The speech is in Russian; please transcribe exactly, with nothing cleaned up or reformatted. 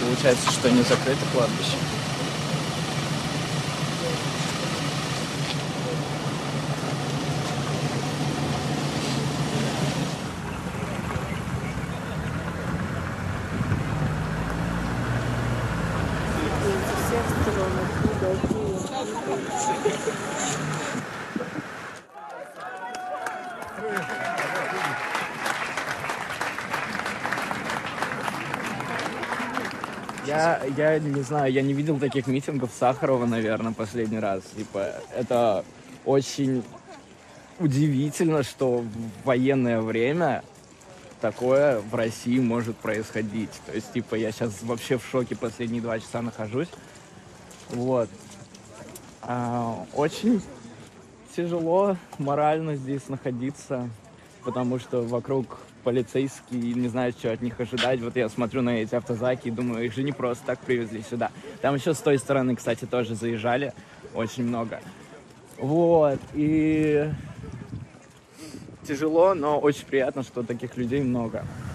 Получается, что не закрыто кладбище. Я, я не знаю, я не видел таких митингов Сахарова, наверное, последний раз. Типа, это очень удивительно, что в военное время такое в России может происходить. То есть, типа, я сейчас вообще в шоке последние два часа нахожусь. Вот. А, очень тяжело морально здесь находиться, потому что вокруг полицейские, не знаю, что от них ожидать. Вот я смотрю на эти автозаки и думаю, их же не просто так привезли сюда. Там еще с той стороны, кстати, тоже заезжали очень много. Вот, и тяжело, но очень приятно, что таких людей много.